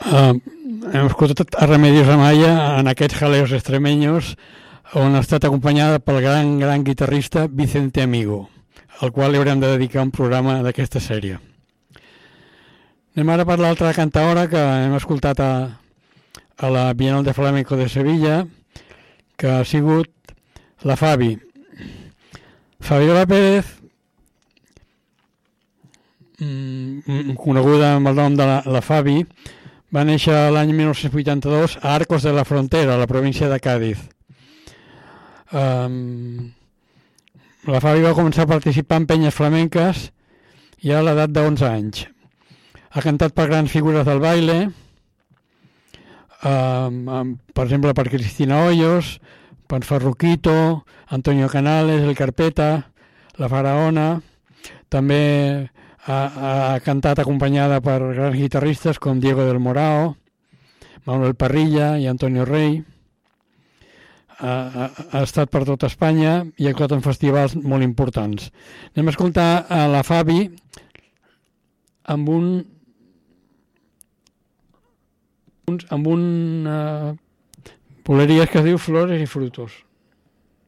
Hem escoltat a Remedios Amaya en aquests jaleos extremeños, on ha estat acompanyada pel gran guitarrista Vicente Amigo, al qual li haurem de dedicar un programa d'aquesta sèrie. Anem ara per l'altra cantaora que hem escoltat a la Bienal de Flamenco de Sevilla, que ha sigut la Fabi. Fabiola Pérez, coneguda amb el nom de la Fabi, va néixer l'any 1982 a Arcos de la Frontera, a la província de Cádiz. La Fabi va començar a participar en penyes flamenques ja a l'edat de 11 anys. Ha cantat per grans figures del baile, per exemple per Cristina Hoyos, per Farruquito, Antonio Canales, El Carpeta, La Faraona. També ha cantat acompanyada per grans guitarristes com Diego del Morao, Manuel Parrilla i Antonio Rey. Ha estat per tota Espanya i ha actuat en festivals molt importants. Anem a escoltar a la Fabi amb un buleries que es diu Flores y Frutos.